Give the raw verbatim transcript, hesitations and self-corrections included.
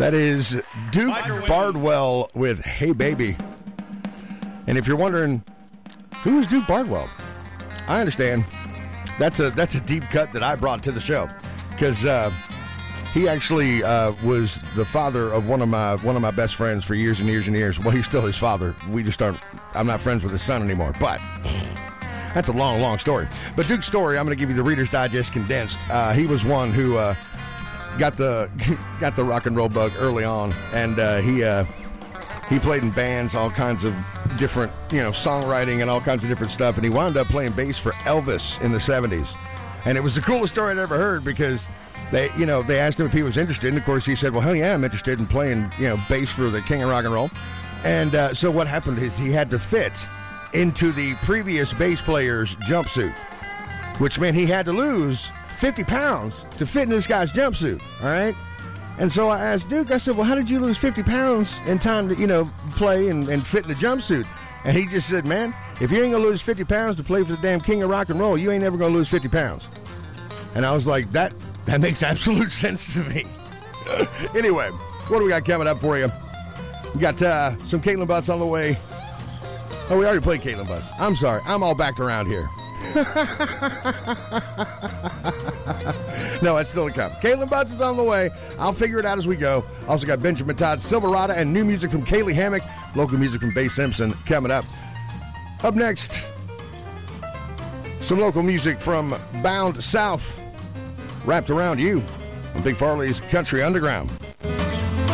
That is Duke Bardwell with Hey Baby. And if you're wondering, who is Duke Bardwell? I understand. That's a that's a deep cut that I brought to the show. Because uh, he actually uh, was the father of one of my one of my best friends for years and years and years. Well, he's still his father. We just aren't, I'm not friends with his son anymore. But that's a long, long story. But Duke's story, I'm going to give you the Reader's Digest condensed. Uh, he was one who... Uh, Got the got the rock and roll bug early on, and uh, he uh, he played in bands, all kinds of different, you know, songwriting and all kinds of different stuff. And he wound up playing bass for Elvis in the seventies, and it was the coolest story I'd ever heard because they, you know, they asked him if he was interested, and of course he said, "Well, hell yeah, I'm interested in playing, you know, bass for the King of Rock and Roll." And uh, so what happened is he had to fit into the previous bass player's jumpsuit, which meant he had to lose fifty pounds to fit in this guy's jumpsuit, all right? And so I asked Duke, I said, well, how did you lose fifty pounds in time to, you know, play and, and fit in the jumpsuit? And he just said, man, if you ain't going to lose fifty pounds to play for the damn King of Rock and Roll, you ain't never going to lose fifty pounds. And I was like, that that makes absolute sense to me. Anyway, what do we got coming up for you? We got uh, some Caitlin Butts on the way. Oh, we already played Caitlin Butts. I'm sorry. I'm all backed around here. No, it's still to come. Caitlin Butts is on the way. I'll figure it out as we go. Also got Benjamin Todd, Silverado, and new music from Kaylee Hammock. Local music from Bay Simpson coming up. Up next, some local music from Bound South, wrapped around you on Big Farley's Country Underground.